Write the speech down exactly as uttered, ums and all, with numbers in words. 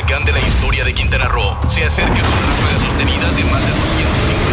huracán de la historia de Quintana Roo se acerca con ráfagas sostenidas de más de doscientos